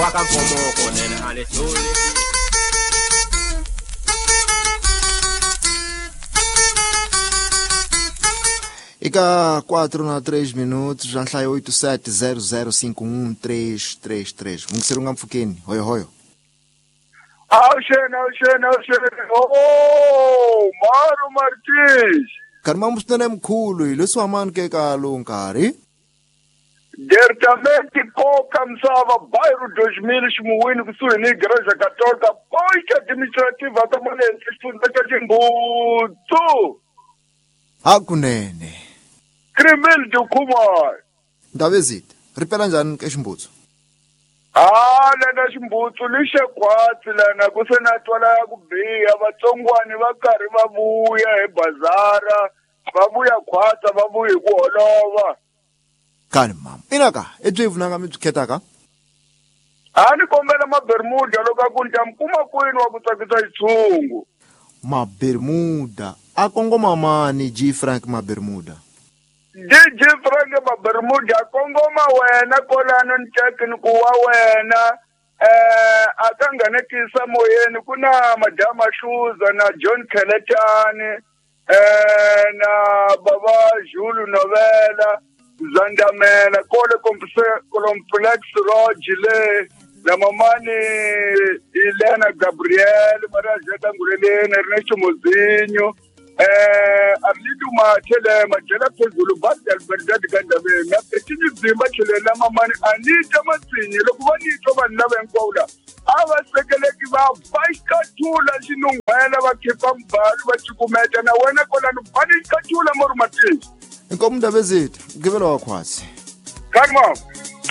wakamfomoko nena alethule Ika 4 na 3 minutos, já sai 8700513333. Ngisirunga mfukeni, hoyo hoyo. Aushena. Oh, Maru Martins. Karma mustane mkhulu, ileswa man ke kalungari. Diretamente Coca Msava, bairro 2000, Shmuwini, kusuri ni igreja católica, poika administrativa, tamanense, fundaka jimbutu. Hakunene. Kremel Dukumar. Ndavezit, ripela njani ke ximbutsu? Lana ximbutsu lixe kwatsi lana kusenatwala ya ku biha vatsongwani va karhi va vuya hi bazara va vuya khwatsa va vuya hi ku holova. Kani mama, inaka, ebyi vunanga mi byi khetaka? Ni kombela mabermuda loko a ku ni ta mkuma kwini wa ku tsakisa xitshungu. Mabermuda, a kongoma mani G Frank Mabermuda? DJ Frank Mabermuda a kongoma wena kolano nteki ni ku wa wena a ka nghenekisa moyeni ku na Madama Shuza na John Keletani na Baba Julu Novela Zandamela kole complex Rojile na mamani Elena Gabriel Marazeta Ngurelene Ernesto Mozinho Arlidu Machele Majela Pezulu Badi Albertad Gandabe na petini zimba chele na mamani Anita Matsinyi lokuba nito banlabe nkola aba sekeleki ba baikatula jinungela bakhipa mbali bachikumeta na wena kola no baikatula morumatisi. Inkomo Ndavezit, ngibela wakhwasi. Kanma